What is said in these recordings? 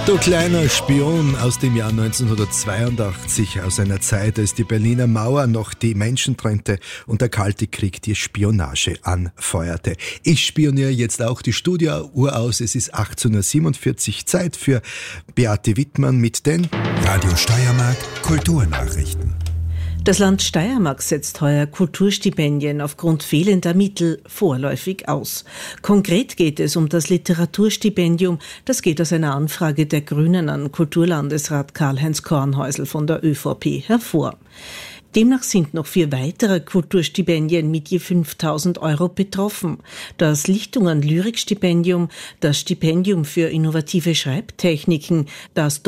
Du kleiner Spion aus dem Jahr 1982, aus einer Zeit, als die Berliner Mauer noch die Menschen trennte und der Kalte Krieg die Spionage anfeuerte. Ich spioniere jetzt auch die Studiouhr aus. Es ist 18.47 Uhr, Zeit für Beate Wittmann mit den Radio Steiermark Kulturnachrichten. Das Land Steiermark setzt heuer Kulturstipendien aufgrund fehlender Mittel vorläufig aus. Konkret geht es um das Literaturstipendium. Das geht aus einer Anfrage der Grünen an Kulturlandesrat Karl-Heinz Kornhäusl von der ÖVP hervor. Demnach sind noch 4 weitere Kulturstipendien mit je 5.000 € betroffen. Das Lichtungen-Lyrikstipendium, das Stipendium für innovative Schreibtechniken, das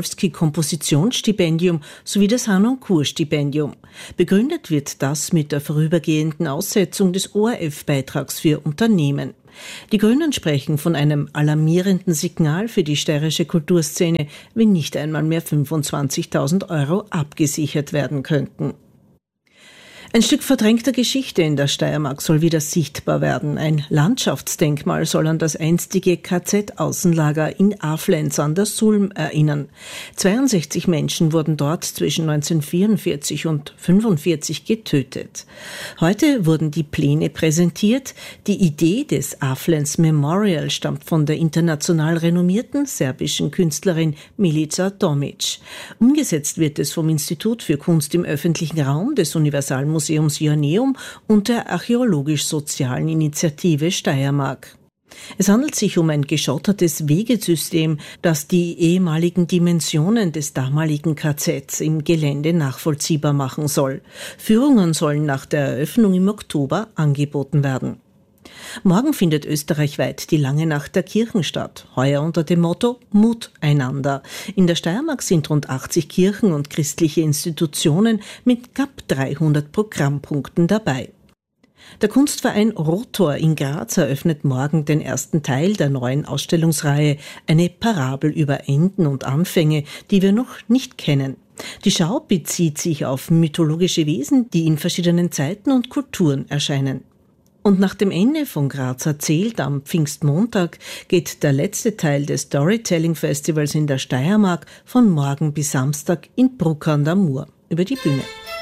Dobrowolski-Kompositionsstipendium sowie das Hanoncourt-Stipendium. Begründet wird das mit der vorübergehenden Aussetzung des ORF-Beitrags für Unternehmen. Die Grünen sprechen von einem alarmierenden Signal für die steirische Kulturszene, wenn nicht einmal mehr 25.000 € abgesichert werden könnten. Ein Stück verdrängter Geschichte in der Steiermark soll wieder sichtbar werden. Ein Landschaftsdenkmal soll an das einstige KZ-Außenlager in Aflenz an der Sulm erinnern. 62 Menschen wurden dort zwischen 1944 und 1945 getötet. Heute wurden die Pläne präsentiert. Die Idee des Aflenz Memorial stammt von der international renommierten serbischen Künstlerin Milica Tomic. Umgesetzt wird es vom Institut für Kunst im öffentlichen Raum des Universalmuseums Joanneum und der Archäologisch-Sozialen Initiative Steiermark. Es handelt sich um ein geschottertes Wegesystem, das die ehemaligen Dimensionen des damaligen KZs im Gelände nachvollziehbar machen soll. Führungen sollen nach der Eröffnung im Oktober angeboten werden. Morgen findet österreichweit die Lange Nacht der Kirchen statt, heuer unter dem Motto Mut einander. In der Steiermark sind rund 80 Kirchen und christliche Institutionen mit knapp 300 Programmpunkten dabei. Der Kunstverein Rotor in Graz eröffnet morgen den ersten Teil der neuen Ausstellungsreihe, eine Parabel über Enden und Anfänge, die wir noch nicht kennen. Die Schau bezieht sich auf mythologische Wesen, die in verschiedenen Zeiten und Kulturen erscheinen. Und nach dem Ende von Graz erzählt am Pfingstmontag geht der letzte Teil des Storytelling Festivals in der Steiermark von morgen bis Samstag in Bruck an der Mur über die Bühne.